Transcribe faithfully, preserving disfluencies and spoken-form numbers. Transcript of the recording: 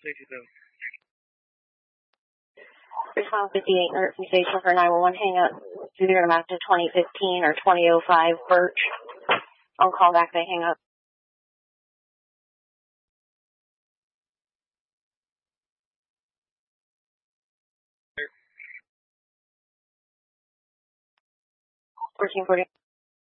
Response fifty-eight, emergency station for nine one one, hang up. Zero map to twenty fifteen or twenty oh five Birch. On call back, they hang up. fourteen forty.